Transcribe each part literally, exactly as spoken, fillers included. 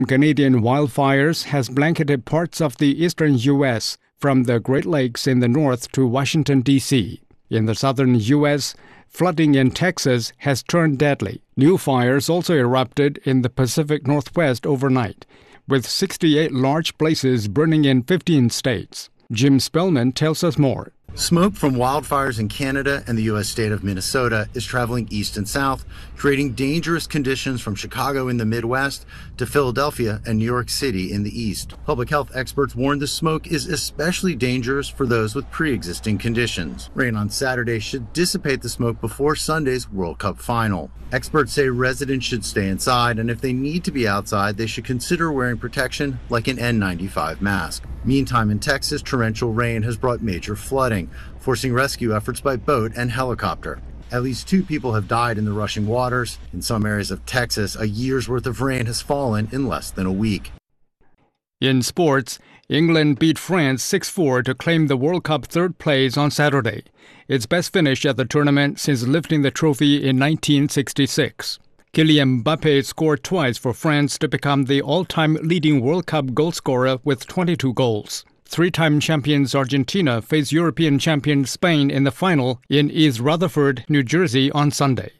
Canadian wildfires has blanketed parts of the eastern U S from the Great Lakes in the north to Washington, D C. In the southern U S, flooding in Texas has turned deadly. New fires also erupted in the Pacific Northwest overnight, with sixty-eight large places burning in fifteen states. Jim Spellman tells us more. Smoke from wildfires in Canada and the U S state of Minnesota is traveling east and south, creating dangerous conditions from Chicago in the Midwest to Philadelphia and New York City in the east. Public health experts warn the smoke is especially dangerous for those with pre-existing conditions. Rain on Saturday should dissipate the smoke before Sunday's World Cup final. Experts say residents should stay inside, and if they need to be outside, they should consider wearing protection like an N ninety-five mask. Meantime, in Texas, torrential rain has brought major flooding, forcing rescue efforts by boat and helicopter. At least two people have died in the rushing waters. In some areas of Texas, a year's worth of rain has fallen in less than a week. In sports, England beat France six four to claim the World Cup third place on Saturday, its best finish at the tournament since lifting the trophy in nineteen sixty-six. Kylian Mbappé scored twice for France to become the all-time leading World Cup goalscorer with twenty-two goals. Three-time champions Argentina face European champion Spain in the final in East Rutherford, New Jersey on Sunday.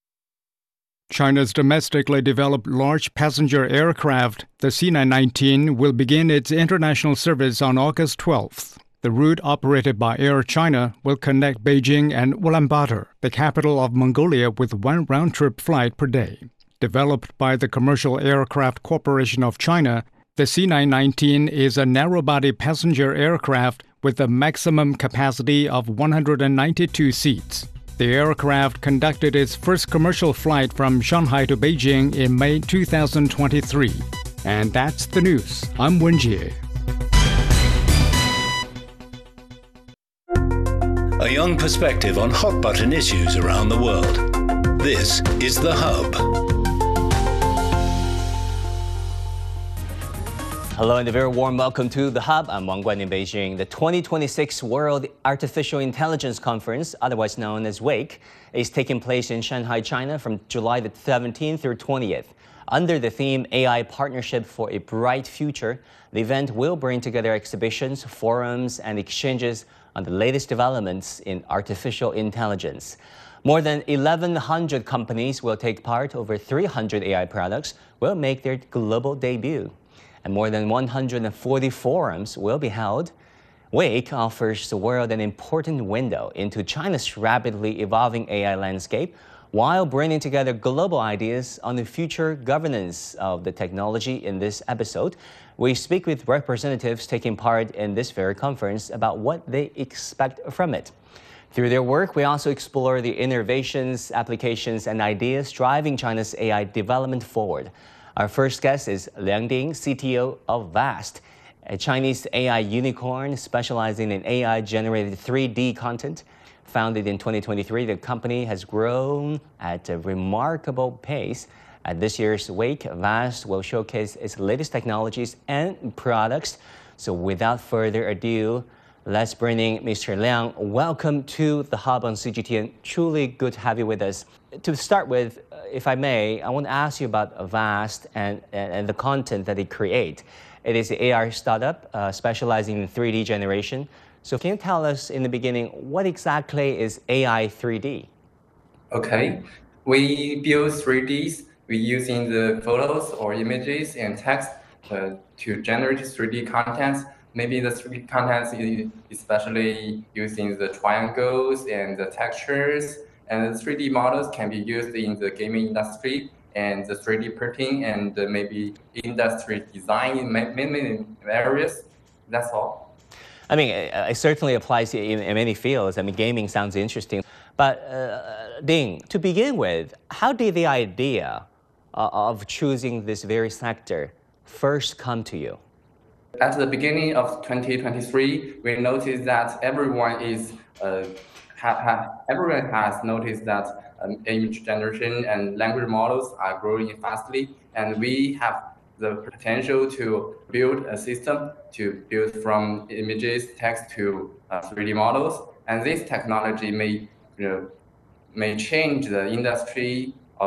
China's domestically developed large passenger aircraft, the C nine nineteen, will begin its international service on August twelfth. The route, operated by Air China, will connect Beijing and Ulaanbaatar, the capital of Mongolia, with one round-trip flight per day. Developed by the Commercial Aircraft Corporation of China, the C nine nineteen is a narrow-body passenger aircraft with a maximum capacity of one hundred ninety-two seats. The aircraft conducted its first commercial flight from Shanghai to Beijing in May two thousand twenty-three. And that's the news. I'm Wen Jie. A young perspective on hot-button issues around the world. This is The Hub. Hello and a very warm welcome to The Hub. I'm Wang Guan in Beijing. The twenty twenty-six World Artificial Intelligence Conference, otherwise known as WAKE, is taking place in Shanghai, China from July the seventeenth through twentieth. Under the theme A I Partnership for a Bright Future, the event will bring together exhibitions, forums, and exchanges on the latest developments in artificial intelligence. More than eleven hundred companies will take part. Over three hundred A I products will make their global debut. And more than one hundred forty forums will be held. WAKE offers the world an important window into China's rapidly evolving A I landscape, while bringing together global ideas on the future governance of the technology. In this episode, we speak with representatives taking part in this very conference about what they expect from it. Through their work, we also explore the innovations, applications, and ideas driving China's A I development forward. Our first guest is Liang Ding, C T O of VAST, a Chinese A I unicorn specializing in A I-generated three D content. Founded in twenty twenty-three, the company has grown at a remarkable pace. At this year's WAKE, VAST will showcase its latest technologies and products. So without further ado, let's bring in Mister Liang. Welcome to The Hub on C G T N. Truly good to have you with us. To start with, if I may, I want to ask you about VAST and, and, and the content that they create. It is an A I startup uh, specializing in three D generation. So can you tell us in the beginning, what exactly is A I three D? Okay, we build three Ds. We using the photos or images and text uh, to generate three D contents. Maybe the three D contents is especially using the triangles and the textures. And the three D models can be used in the gaming industry and the three D printing and maybe industry design in many, many areas. That's all. I mean, it, it certainly applies in, in many fields. I mean, gaming sounds interesting. But uh, Ding, to begin with, how did the idea uh, of choosing this very sector first come to you? At the beginning of twenty twenty-three, we noticed that everyone is uh, ha, ha, everyone has noticed that um, image generation and language models are growing fastly, and we have the potential to build a system to build from images, text to uh, three D models. And this technology may, you know, may change the industry of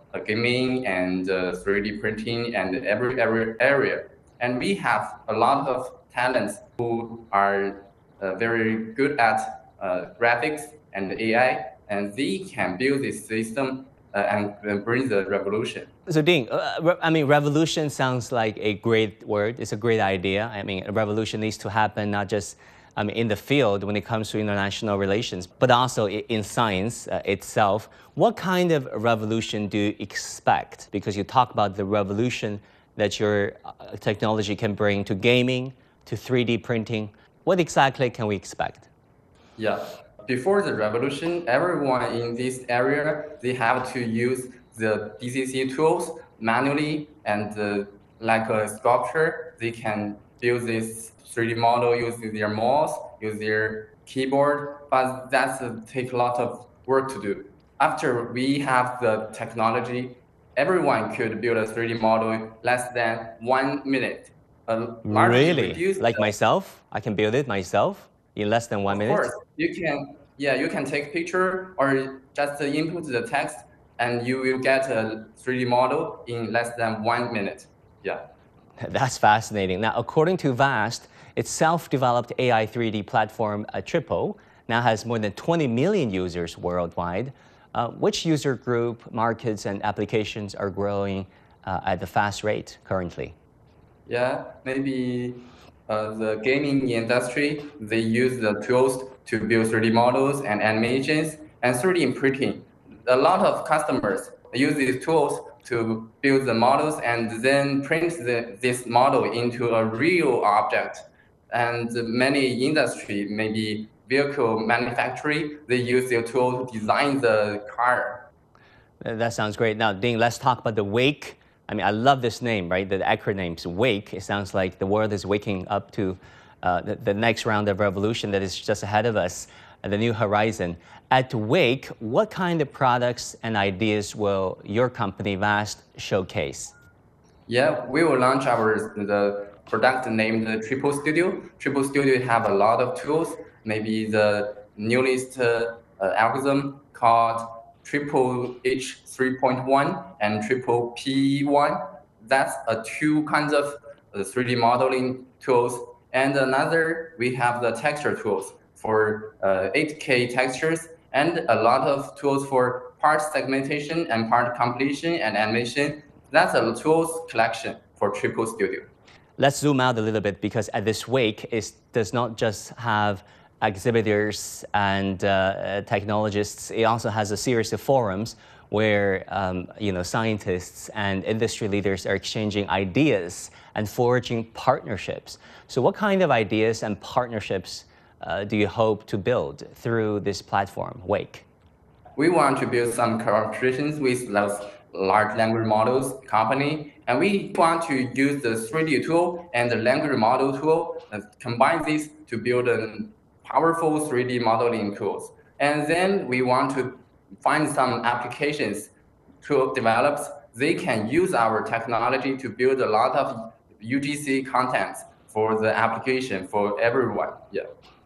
uh, gaming and uh, three D printing and every, every area. And we have a lot of talents who are uh, very good at uh, graphics and A I, and they can build this system uh, and, and bring the revolution. So Ding, uh, I mean, revolution sounds like a great word. It's a great idea. I mean, a revolution needs to happen not just I mean, in the field when it comes to international relations, but also in science uh, itself. What kind of revolution do you expect? Because you talk about the revolution that your uh, technology can bring to gaming, to three D printing. What exactly can we expect? Yeah, before the revolution, everyone in this area, they have to use the D C C tools manually, and uh, like a sculptor, they can build this three D model using their mouse, use their keyboard, but that's uh, take a lot of work to do. After we have the technology, everyone could build a three D model less than one minute. Uh, really? Like the, myself? I can build it myself in less than one of minute? Of course, you can. Yeah, you can take picture or just input the text, and you will get a three D model in less than one minute. Yeah. That's fascinating. Now, according to VAST, its self-developed A I three D platform, uh, Trippo, now has more than twenty million users worldwide. Uh, which user group, markets, and applications are growing uh, at the fast rate currently? Yeah, maybe uh, the gaming industry, they use the tools to build three D models and animations, and three D printing. A lot of customers use these tools to build the models and then print the, this model into a real object. And many industry, maybe vehicle manufacturing, they use their tool to design the car. That sounds great. Now, Ding, let's talk about the Wake. I mean, I love this name, right? The acronym's Wake. It sounds like the world is waking up to uh, the, the next round of revolution that is just ahead of us, the new horizon. At Wake, what kind of products and ideas will your company, VAST, showcase? Yeah, we will launch our the product named Trippo Studio. Trippo Studio have a lot of tools, maybe the newest uh, uh, algorithm called Trippo H three point one and Trippo P one. That's uh, two kinds of uh, three D modeling tools. And another, we have the texture tools for uh, eight K textures, and a lot of tools for part segmentation and part completion and animation. That's a tools collection for Trippo Studio. Let's zoom out a little bit, because at this Wake, it does not just have exhibitors and uh, technologists. It also has a series of forums where um, you know, scientists and industry leaders are exchanging ideas and forging partnerships. So what kind of ideas and partnerships uh, do you hope to build through this platform, Wake? We want to build some collaborations with those large language models company, and we want to use the three D tool and the language model tool and combine these to build a powerful three D modeling tools. And then we want to find some applications to develop. They can use our technology to build a lot of U G C contents for the application for everyone. Yeah.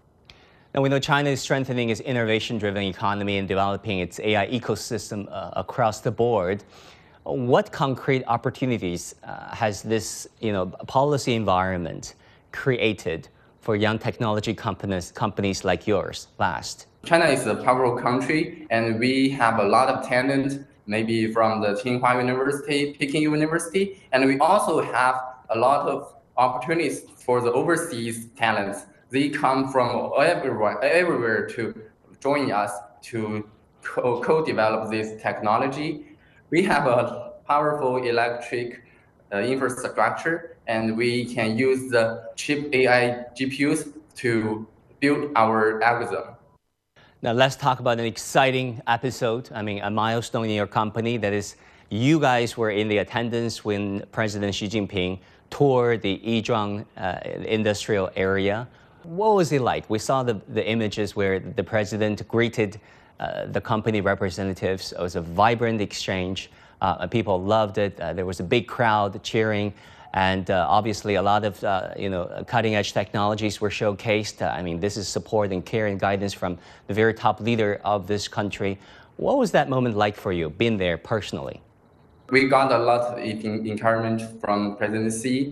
Now, we know China is strengthening its innovation-driven economy and developing its A I ecosystem uh, across the board. What concrete opportunities uh, has this, you know, policy environment created for young technology companies, companies like yours, VAST? China is a powerful country, and we have a lot of talent, maybe from the Tsinghua University, Peking University, and we also have a lot of opportunities for the overseas talents. They come from everywhere, everywhere to join us to co-develop this technology. We have a powerful electric uh, infrastructure, and we can use the cheap A I G P Us to build our algorithm. Now let's talk about an exciting episode. I mean, a milestone in your company. That is, you guys were in the attendance when President Xi Jinping toured the Yizhuang uh, industrial area. What was it like? We saw the, the images where the president greeted uh, the company representatives. It was a vibrant exchange. Uh, people loved it. Uh, there was a big crowd cheering. And uh, obviously, a lot of uh, you know, cutting-edge technologies were showcased. Uh, I mean, this is support and care and guidance from the very top leader of this country. What was that moment like for you, being there personally? We got a lot of encouragement from President Xi